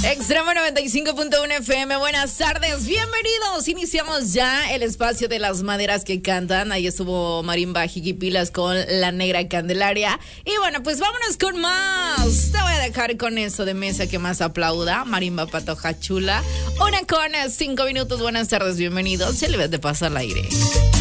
Extremo 95.1 FM, buenas tardes, bienvenidos. Iniciamos ya el espacio de las maderas que cantan. Ahí estuvo Marimba Jiquipilas con La Negra Candelaria. Y bueno, pues vámonos con más. Te voy a dejar con eso de mesa que más aplauda. Marimba Patoja Chula. 1:05 minutos, buenas tardes, bienvenidos. Se le ve de pasar al aire.